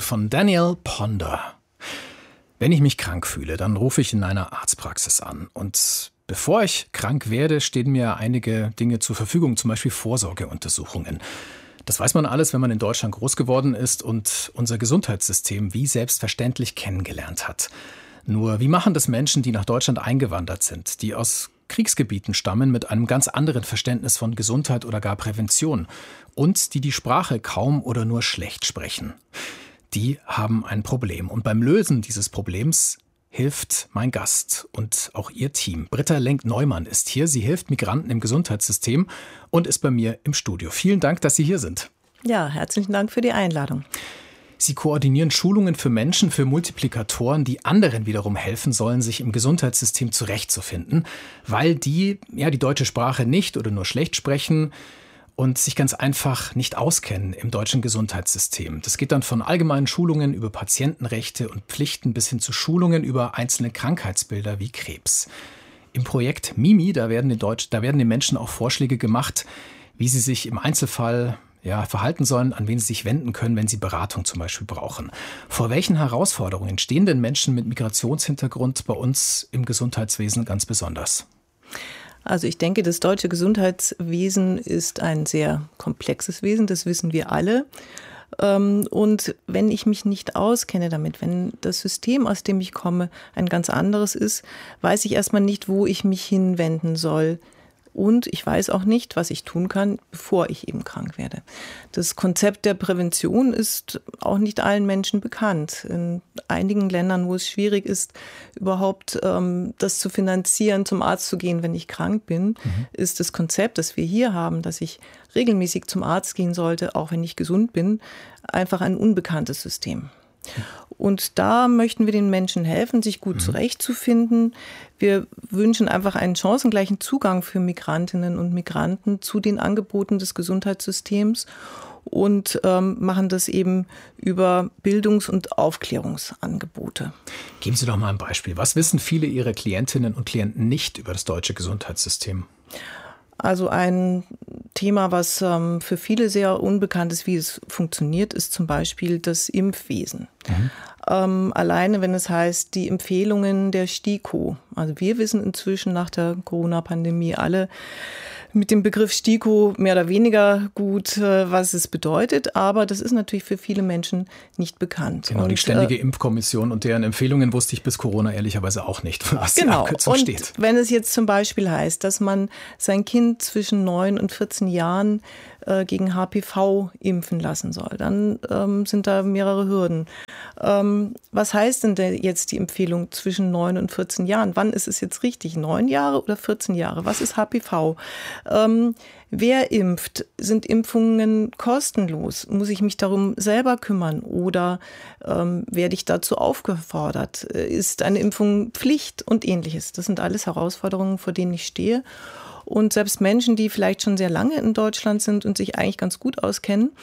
von Daniel Ponder. Wenn ich mich krank fühle, dann rufe ich in einer Arztpraxis an. Und bevor ich krank werde, stehen mir einige Dinge zur Verfügung, zum Beispiel Vorsorgeuntersuchungen. Das weiß man alles, wenn man in Deutschland groß geworden ist und unser Gesundheitssystem wie selbstverständlich kennengelernt hat. Nur wie machen das Menschen, die nach Deutschland eingewandert sind, die aus Kriegsgebieten stammen mit einem ganz anderen Verständnis von Gesundheit oder gar Prävention und die Sprache kaum oder nur schlecht sprechen? Die haben ein Problem. Und beim Lösen dieses Problems hilft mein Gast und auch ihr Team. Britta Lenk-Neumann ist hier. Sie hilft Migranten im Gesundheitssystem und ist bei mir im Studio. Vielen Dank, dass Sie hier sind. Ja, herzlichen Dank für die Einladung. Sie koordinieren Schulungen für Menschen, für Multiplikatoren, die anderen wiederum helfen sollen, sich im Gesundheitssystem zurechtzufinden, weil die deutsche Sprache nicht oder nur schlecht sprechen und sich ganz einfach nicht auskennen im deutschen Gesundheitssystem. Das geht dann von allgemeinen Schulungen über Patientenrechte und Pflichten bis hin zu Schulungen über einzelne Krankheitsbilder wie Krebs. Im Projekt Mimi, da werden den Menschen auch Vorschläge gemacht, wie sie sich im Einzelfall verhalten sollen, an wen sie sich wenden können, wenn sie Beratung zum Beispiel brauchen. Vor welchen Herausforderungen stehen denn Menschen mit Migrationshintergrund bei uns im Gesundheitswesen ganz besonders? Also ich denke, das deutsche Gesundheitswesen ist ein sehr komplexes Wesen, das wissen wir alle. Und wenn ich mich nicht auskenne damit, wenn das System, aus dem ich komme, ein ganz anderes ist, weiß ich erstmal nicht, wo ich mich hinwenden soll. Und ich weiß auch nicht, was ich tun kann, bevor ich eben krank werde. Das Konzept der Prävention ist auch nicht allen Menschen bekannt. In einigen Ländern, wo es schwierig ist, überhaupt das zu finanzieren, zum Arzt zu gehen, wenn ich krank bin, ist das Konzept, das wir hier haben, dass ich regelmäßig zum Arzt gehen sollte, auch wenn ich gesund bin, einfach ein unbekanntes System. Und da möchten wir den Menschen helfen, sich gut zurechtzufinden. Wir wünschen einfach einen chancengleichen Zugang für Migrantinnen und Migranten zu den Angeboten des Gesundheitssystems und machen das eben über Bildungs- und Aufklärungsangebote. Geben Sie doch mal ein Beispiel. Was wissen viele Ihrer Klientinnen und Klienten nicht über das deutsche Gesundheitssystem? Also ein Thema, was für viele sehr unbekannt ist, wie es funktioniert, ist zum Beispiel das Impfwesen. Alleine, wenn es heißt, die Empfehlungen der STIKO. Also wir wissen inzwischen nach der Corona-Pandemie alle mit dem Begriff STIKO mehr oder weniger gut, was es bedeutet. Aber das ist natürlich für viele Menschen nicht bekannt. Genau, die Ständige Impfkommission und deren Empfehlungen wusste ich bis Corona ehrlicherweise auch nicht, was die Abkürzung steht. Wenn es jetzt zum Beispiel heißt, dass man sein Kind zwischen 9 und 14 Jahren gegen HPV impfen lassen soll, dann sind da mehrere Hürden. Was heißt denn jetzt die Empfehlung zwischen 9 und 14 Jahren? Wann ist es jetzt richtig? 9 Jahre oder 14 Jahre? Was ist HPV? Wer impft? Sind Impfungen kostenlos? Muss ich mich darum selber kümmern? Oder werde ich dazu aufgefordert? Ist eine Impfung Pflicht und Ähnliches? Das sind alles Herausforderungen, vor denen ich stehe. Und selbst Menschen, die vielleicht schon sehr lange in Deutschland sind und sich eigentlich ganz gut auskennen,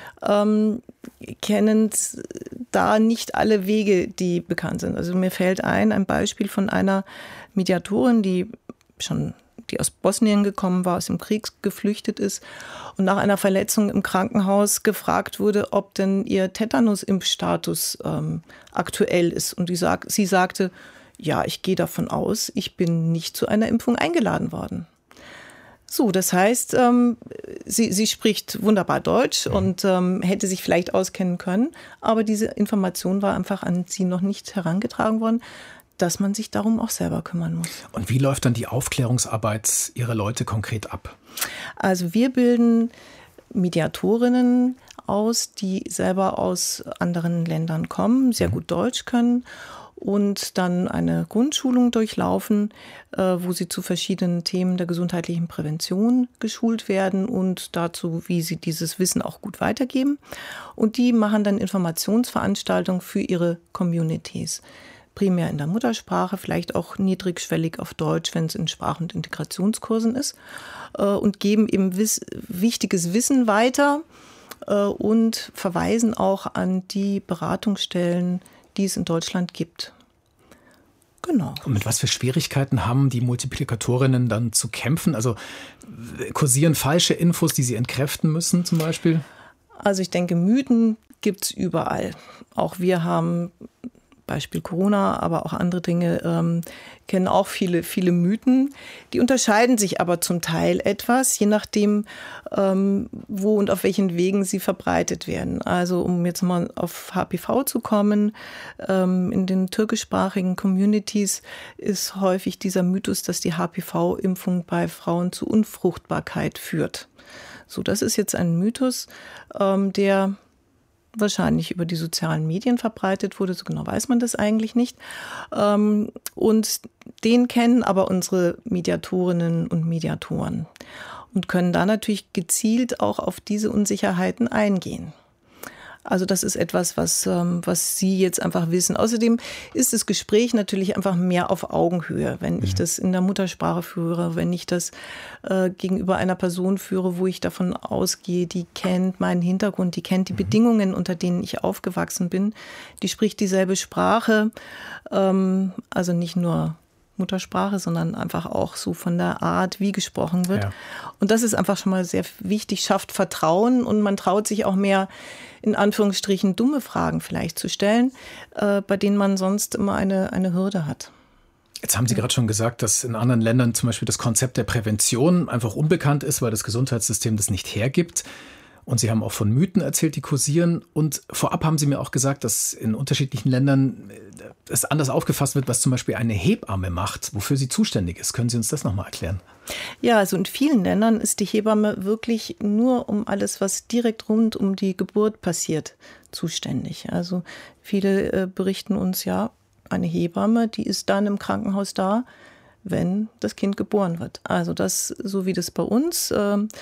kennen da nicht alle Wege, die bekannt sind. Also mir fällt ein Beispiel von einer Mediatorin, die aus Bosnien gekommen war, aus dem Krieg geflüchtet ist und nach einer Verletzung im Krankenhaus gefragt wurde, ob denn ihr Tetanus-Impfstatus aktuell ist. Und sie sagte, ja, ich gehe davon aus, ich bin nicht zu einer Impfung eingeladen worden. So, das heißt, sie spricht wunderbar Deutsch und hätte sich vielleicht auskennen können, aber diese Information war einfach an sie noch nicht herangetragen worden, dass man sich darum auch selber kümmern muss. Und wie läuft dann die Aufklärungsarbeit Ihrer Leute konkret ab? Also wir bilden Mediatorinnen aus, die selber aus anderen Ländern kommen, sehr gut Deutsch können und dann eine Grundschulung durchlaufen, wo sie zu verschiedenen Themen der gesundheitlichen Prävention geschult werden und dazu, wie sie dieses Wissen auch gut weitergeben. Und die machen dann Informationsveranstaltungen für ihre Communities. Primär in der Muttersprache, vielleicht auch niedrigschwellig auf Deutsch, wenn es in Sprach- und Integrationskursen ist. Und geben eben wichtiges Wissen weiter und verweisen auch an die Beratungsstellen, die es in Deutschland gibt. Genau. Und mit was für Schwierigkeiten haben die Multiplikatorinnen dann zu kämpfen? Also kursieren falsche Infos, die sie entkräften müssen zum Beispiel? Also ich denke, Mythen gibt es überall. Auch wir haben, Beispiel Corona, aber auch andere Dinge, kennen auch viele, viele Mythen. Die unterscheiden sich aber zum Teil etwas, je nachdem, wo und auf welchen Wegen sie verbreitet werden. Also um jetzt mal auf HPV zu kommen, in den türkischsprachigen Communities ist häufig dieser Mythos, dass die HPV-Impfung bei Frauen zu Unfruchtbarkeit führt. So, das ist jetzt ein Mythos, der wahrscheinlich über die sozialen Medien verbreitet wurde. So genau weiß man das eigentlich nicht. Und den kennen aber unsere Mediatorinnen und Mediatoren und können da natürlich gezielt auch auf diese Unsicherheiten eingehen. Also das ist etwas, was Sie jetzt einfach wissen. Außerdem ist das Gespräch natürlich einfach mehr auf Augenhöhe. Wenn ich das in der Muttersprache führe, wenn ich das gegenüber einer Person führe, wo ich davon ausgehe, die kennt meinen Hintergrund, die kennt die Bedingungen, unter denen ich aufgewachsen bin, die spricht dieselbe Sprache, also nicht nur Muttersprache, sondern einfach auch so von der Art, wie gesprochen wird. Ja. Und das ist einfach schon mal sehr wichtig, schafft Vertrauen und man traut sich auch mehr, in Anführungsstrichen, dumme Fragen vielleicht zu stellen, bei denen man sonst immer eine Hürde hat. Jetzt haben Sie gerade schon gesagt, dass in anderen Ländern zum Beispiel das Konzept der Prävention einfach unbekannt ist, weil das Gesundheitssystem das nicht hergibt. Und Sie haben auch von Mythen erzählt, die kursieren. Und vorab haben Sie mir auch gesagt, dass in unterschiedlichen Ländern es anders aufgefasst wird, was zum Beispiel eine Hebamme macht, wofür sie zuständig ist. Können Sie uns das nochmal erklären? Ja, also in vielen Ländern ist die Hebamme wirklich nur um alles, was direkt rund um die Geburt passiert, zuständig. Also viele berichten uns, ja, eine Hebamme, die ist dann im Krankenhaus da, wenn das Kind geboren wird. Also das, so wie das bei uns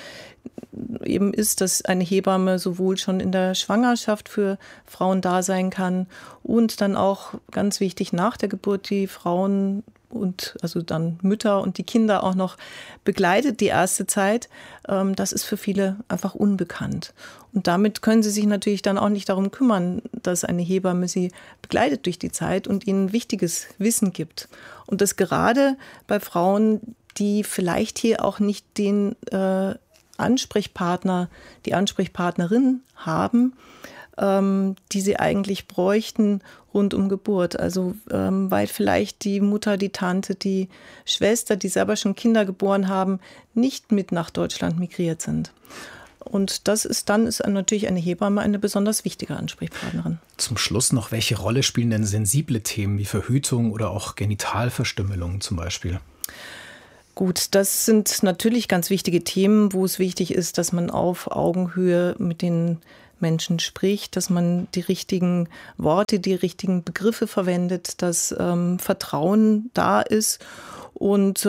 eben ist, dass eine Hebamme sowohl schon in der Schwangerschaft für Frauen da sein kann und dann auch ganz wichtig nach der Geburt die Frauen und also dann Mütter und die Kinder auch noch begleitet die erste Zeit. Das ist für viele einfach unbekannt. Und damit können sie sich natürlich dann auch nicht darum kümmern, dass eine Hebamme sie begleitet durch die Zeit und ihnen wichtiges Wissen gibt. Und das gerade bei Frauen, die vielleicht hier auch nicht den Ansprechpartner, die Ansprechpartnerin haben, die sie eigentlich bräuchten rund um Geburt. Also weil vielleicht die Mutter, die Tante, die Schwester, die selber schon Kinder geboren haben, nicht mit nach Deutschland migriert sind. Und das ist natürlich eine Hebamme eine besonders wichtige Ansprechpartnerin. Zum Schluss noch, welche Rolle spielen denn sensible Themen wie Verhütung oder auch Genitalverstümmelung zum Beispiel? Gut, das sind natürlich ganz wichtige Themen, wo es wichtig ist, dass man auf Augenhöhe mit den Menschen spricht, dass man die richtigen Worte, die richtigen Begriffe verwendet, dass Vertrauen da ist und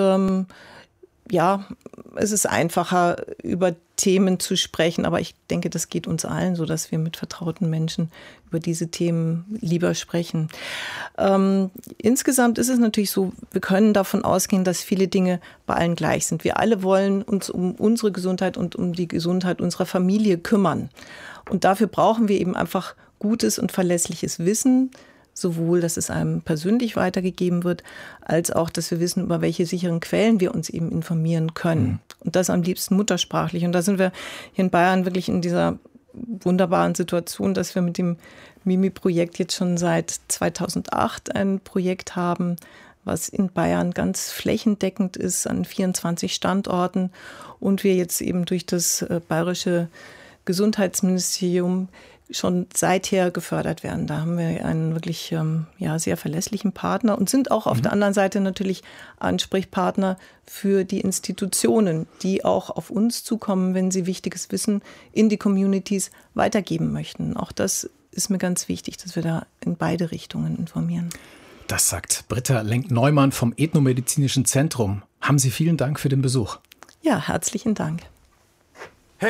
ja, es ist einfacher, über Themen zu sprechen, aber ich denke, das geht uns allen so, dass wir mit vertrauten Menschen über diese Themen lieber sprechen. Insgesamt ist es natürlich so, wir können davon ausgehen, dass viele Dinge bei allen gleich sind. Wir alle wollen uns um unsere Gesundheit und um die Gesundheit unserer Familie kümmern. Und dafür brauchen wir eben einfach gutes und verlässliches Wissen, sowohl, dass es einem persönlich weitergegeben wird, als auch, dass wir wissen, über welche sicheren Quellen wir uns eben informieren können. Und das am liebsten muttersprachlich. Und da sind wir hier in Bayern wirklich in dieser wunderbaren Situation, dass wir mit dem Mimi-Projekt jetzt schon seit 2008 ein Projekt haben, was in Bayern ganz flächendeckend ist an 24 Standorten. Und wir jetzt eben durch das bayerische Gesundheitsministerium schon seither gefördert werden. Da haben wir einen wirklich sehr verlässlichen Partner und sind auch auf der anderen Seite natürlich Ansprechpartner für die Institutionen, die auch auf uns zukommen, wenn sie wichtiges Wissen in die Communities weitergeben möchten. Auch das ist mir ganz wichtig, dass wir da in beide Richtungen informieren. Das sagt Britta Lenk-Neumann vom Ethnomedizinischen Zentrum. Haben Sie vielen Dank für den Besuch. Ja, herzlichen Dank.